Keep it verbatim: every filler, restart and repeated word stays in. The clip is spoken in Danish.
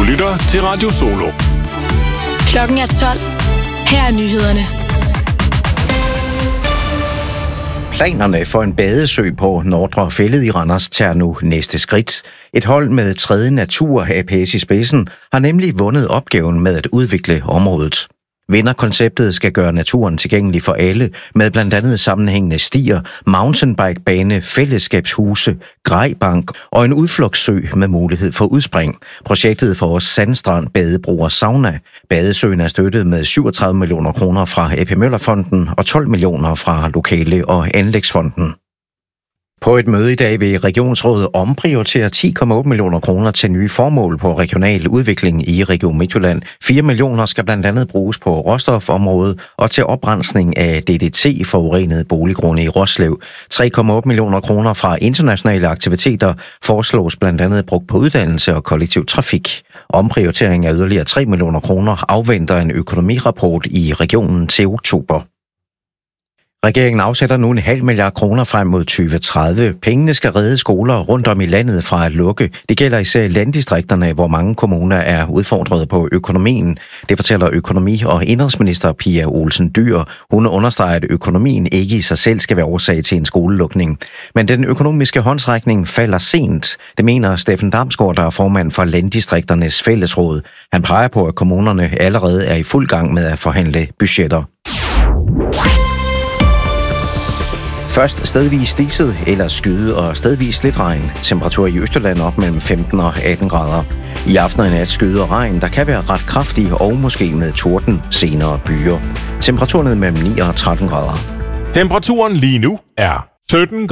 lytter til Radio Solo. Klokken er tolv. Her er nyhederne. Planerne for en badesø på Nordre Fælled i Randers tager nu næste skridt. Et hold med Tredje Natur A P S i spidsen har nemlig vundet opgaven med at udvikle området. Vinderkonceptet skal gøre naturen tilgængelig for alle, med blandt andet sammenhængende stier, mountainbikebane, fællesskabshuse, grejbank og en udflugtssø med mulighed for udspring. Projektet får Sandstrand Badebro og Sauna. Badesøen er støttet med syvogtredive millioner kroner fra A P Møller-fonden og tolv millioner fra Lokale- og Anlægsfonden. På et møde i dag vil Regionsrådet omprioritere ti komma otte millioner kroner til nye formål på regional udvikling i Region Midtjylland. fire millioner skal blandt andet bruges på råstofområdet og til oprensning af D D T-forurenede boliggrunde i Roslev. tre komma otte millioner kroner fra internationale aktiviteter foreslås blandt andet brugt på uddannelse og kollektiv trafik. Omprioritering af yderligere tre millioner kroner afventer en økonomirapport i regionen til oktober. Regeringen afsætter nu en halv milliard kroner frem mod tyve tredive. Pengene skal redde skoler rundt om i landet fra at lukke. Det gælder især i landdistrikterne, hvor mange kommuner er udfordret på økonomien. Det fortæller økonomi- og indenrigsminister Pia Olsen Dyhr. Hun understreger, at økonomien ikke i sig selv skal være årsag til en skolelukning. Men den økonomiske håndsrækning falder sent. Det mener Steffen Damsgaard, der er formand for Landdistrikternes Fællesråd. Han peger på, at kommunerne allerede er i fuld gang med at forhandle budgetter. Først stedvis diset eller skyde og stedvis lidt regn. Temperatur i Østjylland op mellem femten og atten grader. I aften og nat skyde og regn, der kan være ret kraftig og måske med torden, senere byer. Temperaturen ned mellem ni og tretten grader. Temperaturen lige nu er sytten